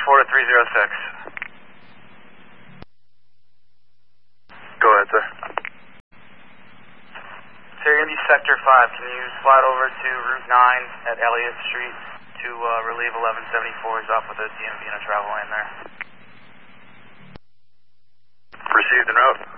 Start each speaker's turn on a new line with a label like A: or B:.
A: 4 to 306. Go ahead, sir. So you're going to be Sector 5. Can you slide over to Route 9 at Elliott Street to relieve 1174s off with a DMV in a travel lane there?
B: Received en route.